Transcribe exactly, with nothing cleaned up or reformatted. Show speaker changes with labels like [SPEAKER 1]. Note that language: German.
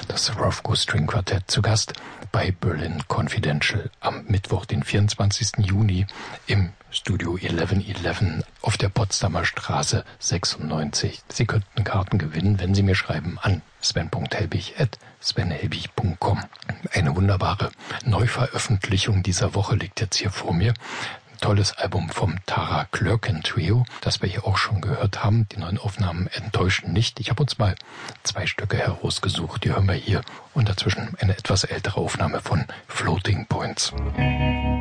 [SPEAKER 1] das Rothko String Quartett, zu Gast bei Berlin Confidential am Mittwoch, den vierundzwanzigsten Juni im Studio elf elf auf der Potsdamer Straße sechsundneunzig. Sie könnten Karten gewinnen, wenn Sie mir schreiben an sven punkt helbig at sven helbig punkt com. Eine wunderbare Neuveröffentlichung dieser Woche liegt jetzt hier vor mir. Ein tolles Album vom Tara Klörken Trio, das wir hier auch schon gehört haben. Die neuen Aufnahmen enttäuschen nicht. Ich habe uns mal zwei Stücke herausgesucht, die hören wir hier. Und dazwischen eine etwas ältere Aufnahme von Floating Points.